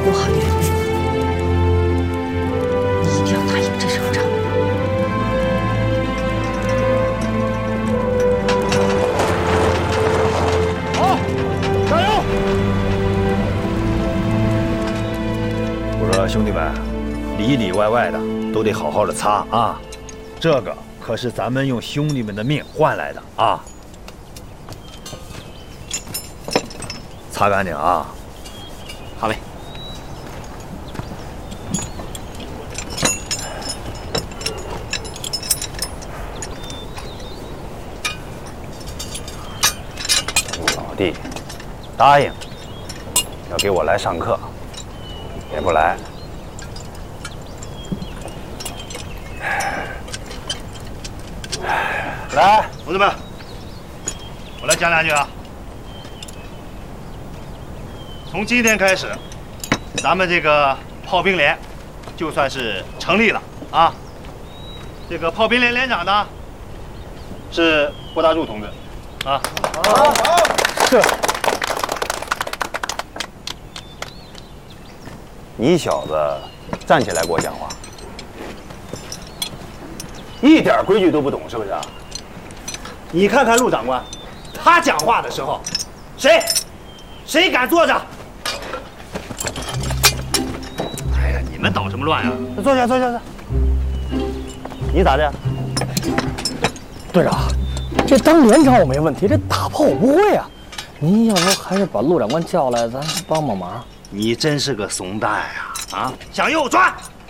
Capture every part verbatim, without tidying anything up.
陆浩宇，你一定要答应这场仗。 好，加油！ 我说兄弟们，里里外外的都得好好的擦啊，这个可是咱们用兄弟们的命换来的啊！擦干净啊！ 好嘞。 老弟，答应要给我来上课，也不来。来， 同志们，我来讲两句啊。从今天开始，咱们这个炮兵连就算是成立了啊。这个炮兵连连长呢是郭大柱同志啊。好， 是。你小子站起来给我讲话，一点规矩都不懂是不是啊？ 你看看陆长官，他讲话的时候，谁谁敢坐着？哎呀，你们捣什么乱呀？ 坐下，坐下，坐下。你咋的？ 队长，这当连长我没问题，这打炮我不会啊。您要不还是把陆长官叫来，咱帮帮忙。 你真是个怂蛋呀！啊，想诱我抓？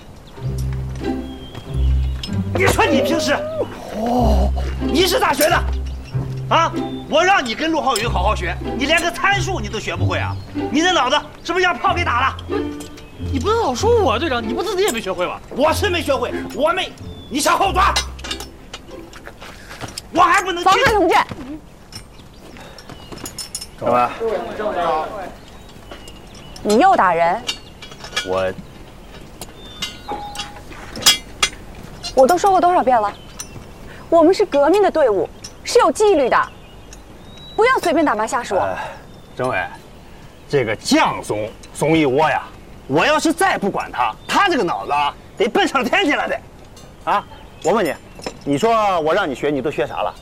你说你平时，哦，你是咋学的？啊！我让你跟陆浩宇好好学，你连个参数你都学不会啊！你这脑子是不是让炮给打了？ 你不能老说我队长，你不自己也没学会吧？ 我是没学会，我没，你向后抓，我还不能。 防卫同志， 干嘛？ 你又打人？ 我我都说过多少遍了，我们是革命的队伍，是有纪律的，不要随便打骂下属。 哎，政委，这个犟怂怂一窝呀！我要是再不管他，他这个脑子啊，得奔上天去了得。啊，我问你，你说我让你学，你都学啥了？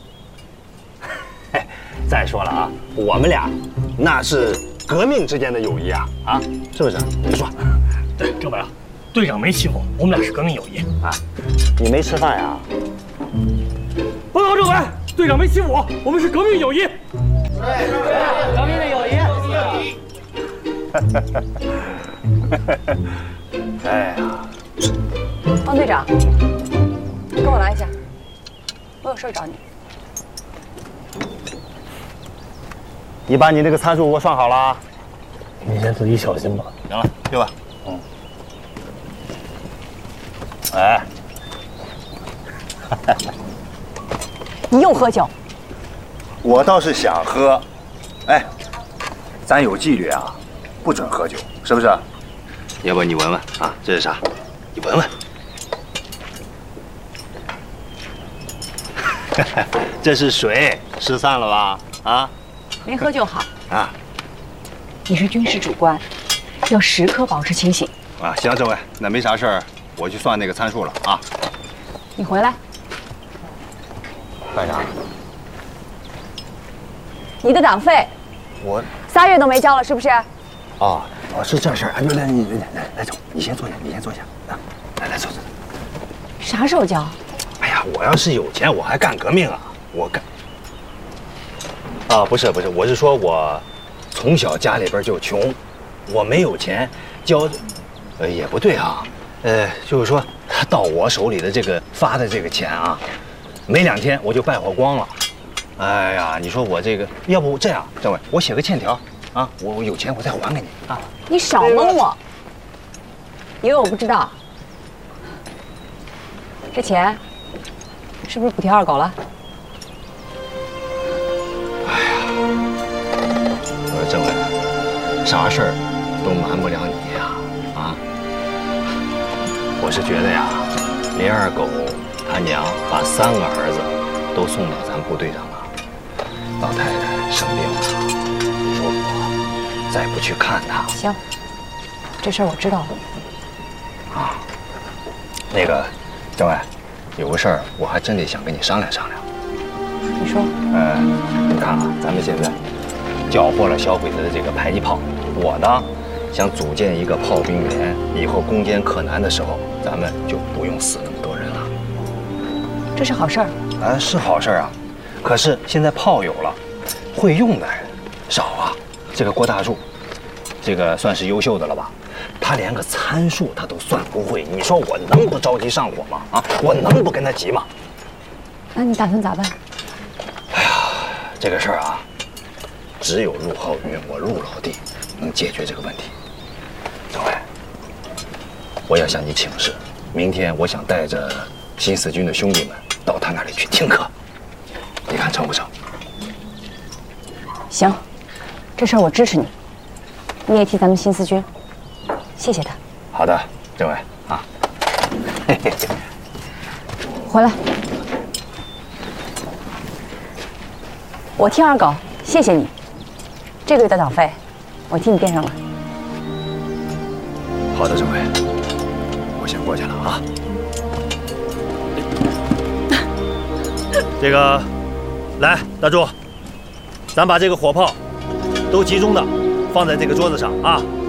再说了啊，我们俩那是革命之间的友谊啊，啊，是不是？你说， 对，政委啊，队长没欺负我，我们俩是革命友谊啊。你没吃饭呀？ 报告政委，队长没欺负我，我们是革命友谊。对，革命的友谊。 哎呀， 王队长，跟我来一下，我有事找你。 你把你那个参数给我算好了啊。 你先自己小心吧。 行了，去吧。嗯。哎， 你又喝酒？ 我倒是想喝。哎，咱有纪律啊，不准喝酒，是不是？ 要不你闻闻啊，这是啥？你闻闻。这是水，失散了吧？啊？ 没喝就好啊。 你是军事主官，要时刻保持清醒。 啊，行，政委，那没啥事儿，我去算那个参数了啊。 你回来。 干啥？ 你的党费， 我仨月都没交了，是不是？ 哦，哦，是这事儿。哎，来，你来来来走，你先坐下，你先坐下。啊，来来走走。 啥时候交？ 哎呀，我要是有钱，我还干革命啊！我干。啊，不是不是，我是说我从小家里边就穷，我没有钱交，呃也不对啊，呃就是说到我手里的这个发的这个钱啊，没两天我就败火光了。哎呀，你说我这个，要不这样，政委，我写个欠条啊，我我有钱我再还给你啊。 你少蒙我，以为我不知道？这钱是不是补贴二狗了？ 我说政委，啥事儿都瞒不了你呀，啊！我是觉得呀，林二狗他娘把三个儿子都送到咱部队上了，老太太生病了，你说我再不去看她， 行， 这事儿我知道了。 啊，那个，政委，有个事儿我还真得想跟你商量商量。 你说。 呃，你看啊，咱们现在缴获了小鬼子的这个迫击炮，我呢想组建一个炮兵连，以后攻坚克难的时候，咱们就不用死那么多人了。 这是好事儿。 啊，是好事儿啊。可是现在炮有了，会用的人少啊。这个郭大柱，这个算是优秀的了吧？他连个参数他都算不会，你说我能不着急上火吗？啊，我能不跟他急吗？ 那你打算咋办？ 哎呀，这个事儿啊，只有陆浩云我陆老弟能解决这个问题。政委，我要向你请示，明天我想带着新四军的兄弟们到他那里去听课，你看成不成？ 行，这事儿我支持你，你也替咱们新四军谢谢他。 好的，政委啊。嘿嘿嘿， 回来，我替二狗谢谢你，这个月的党费我替你垫上了。 好的，政委，我先过去了啊。 这个，来，大柱，咱把这个火炮都集中的放在这个桌子上啊。